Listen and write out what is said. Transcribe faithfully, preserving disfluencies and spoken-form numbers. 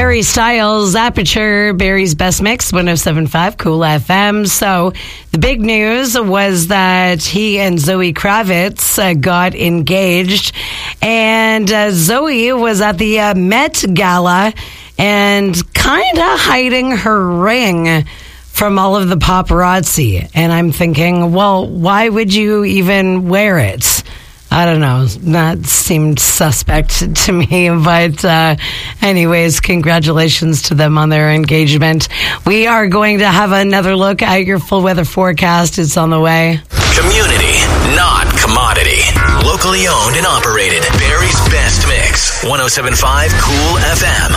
Harry Styles, Aperture, Barry's Best Mix, one oh seven point five Cool F M. So the big news was that he and Zoe Kravitz uh, got engaged. And uh, Zoe was at the uh, Met Gala and kind of hiding her ring from all of the paparazzi. And I'm thinking, well, why would you even wear it? I don't know. That seemed suspect to me. But uh, anyways, congratulations to them on their engagement. We are going to have another look at your full weather forecast. It's on the way. Community, not commodity. Locally owned and operated. Barry's Best Mix. one oh seven point five Cool F M.